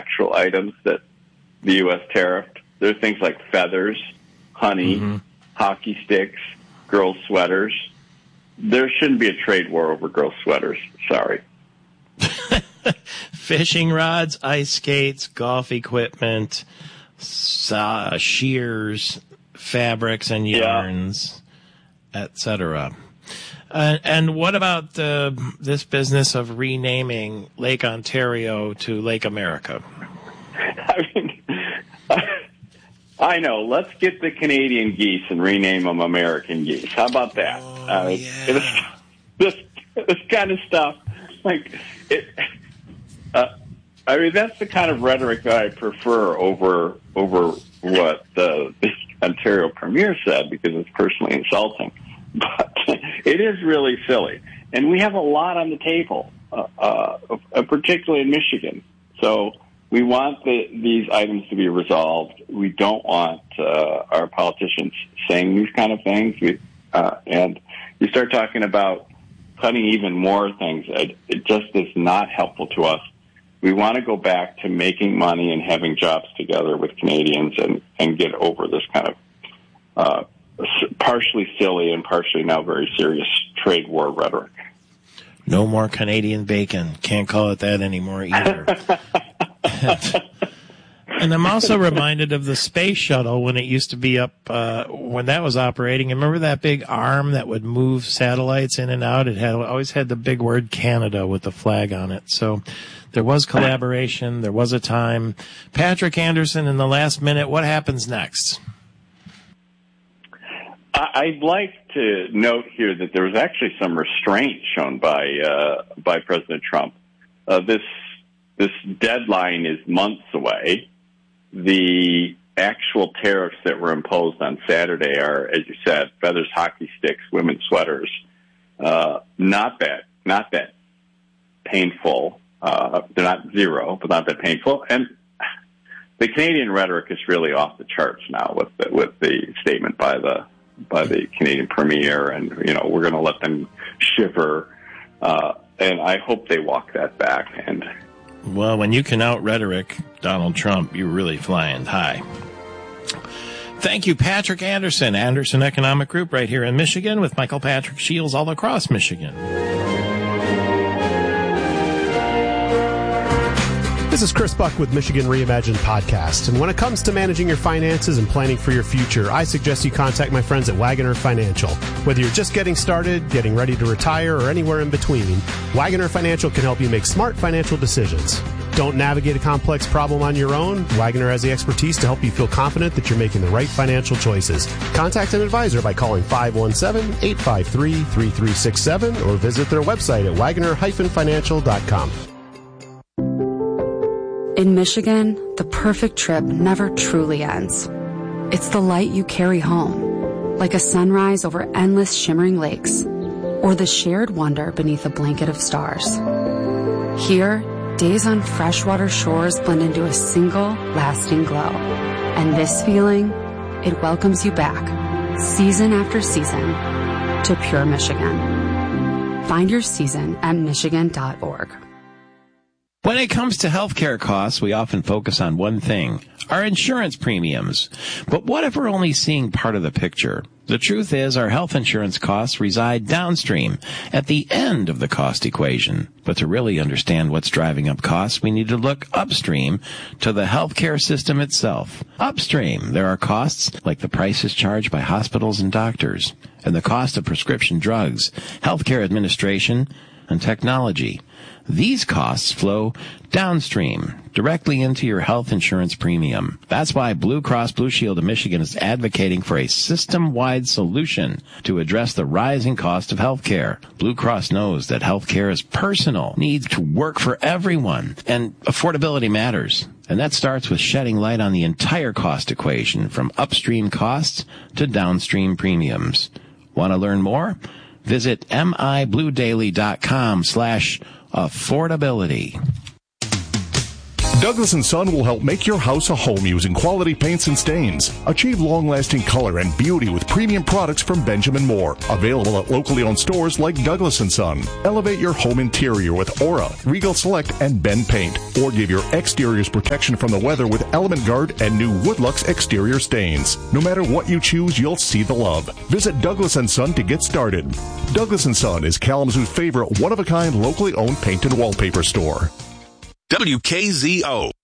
actual items that the U.S. tariffed. There are things like feathers, honey, hockey sticks, girls' sweaters. There shouldn't be a trade war over girls' sweaters. Sorry. Fishing rods, ice skates, golf equipment, shears, fabrics and yarns, etc. And what about this business of renaming Lake Ontario to Lake America? I mean, I know. Let's get the Canadian geese and rename them American geese. How about that? This kind of stuff, like it. I mean, that's the kind of rhetoric that I prefer over what the Ontario Premier said, because it's personally insulting. But it is really silly, and we have a lot on the table, particularly in Michigan. So we want these items to be resolved. We don't want our politicians saying these kind of things. And you start talking about cutting even more things. It just is not helpful to us. We want to go back to making money and having jobs together with Canadians and get over this kind of partially silly and partially now very serious trade war rhetoric. No more Canadian bacon. Can't call it that anymore either. And I'm also reminded of the space shuttle when it used to be up, when that was operating. Remember that big arm that would move satellites in and out? It always had the big word Canada with the flag on it. So there was collaboration. There was a time. Patrick Anderson, in the last minute, what happens next? I'd like to note here that there was actually some restraint shown by President Trump. This deadline is months away. The actual tariffs that were imposed on Saturday are, as you said, feathers, hockey sticks, women's sweaters. Not that painful. They're not zero, but not that painful. And the Canadian rhetoric is really off the charts now with the statement by the Canadian Premier, and we're going to let them shiver. And I hope they walk that back. And well, when you can out rhetoric Donald Trump, you're really flying high. Thank you, Patrick Anderson, Anderson Economic Group, right here in Michigan, with Michael Patrick Shields all across Michigan. This is Chris Buck with Michigan Reimagined Podcast. And when it comes to managing your finances and planning for your future, I suggest you contact my friends at Wagoner Financial. Whether you're just getting started, getting ready to retire, or anywhere in between, Wagoner Financial can help you make smart financial decisions. Don't navigate a complex problem on your own. Wagoner has the expertise to help you feel confident that you're making the right financial choices. Contact an advisor by calling 517-853-3367 or visit their website at wagoner-financial.com. In Michigan, the perfect trip never truly ends. It's the light you carry home, like a sunrise over endless shimmering lakes, or the shared wonder beneath a blanket of stars. Here, days on freshwater shores blend into a single, lasting glow. And this feeling, it welcomes you back, season after season, to pure Michigan. Find your season at michigan.org. When it comes to healthcare costs, we often focus on one thing, our insurance premiums. But what if we're only seeing part of the picture? The truth is our health insurance costs reside downstream, at the end of the cost equation. But to really understand what's driving up costs, we need to look upstream to the healthcare system itself. Upstream, there are costs like the prices charged by hospitals and doctors, and the cost of prescription drugs, healthcare administration, and technology. These costs flow downstream, directly into your health insurance premium. That's why Blue Cross Blue Shield of Michigan is advocating for a system-wide solution to address the rising cost of health care. Blue Cross knows that health care is personal, needs to work for everyone, and affordability matters. And that starts with shedding light on the entire cost equation, from upstream costs to downstream premiums. Want to learn more? Visit mibluedaily.com/affordability. Douglas & Son will help make your house a home using quality paints and stains. Achieve long-lasting color and beauty with premium products from Benjamin Moore. Available at locally owned stores like Douglas & Son. Elevate your home interior with Aura, Regal Select, and Ben Paint. Or give your exteriors protection from the weather with Element Guard and new Woodlux exterior stains. No matter what you choose, you'll see the love. Visit Douglas & Son to get started. Douglas & Son is Kalamazoo's favorite one-of-a-kind locally owned paint and wallpaper store. WKZO.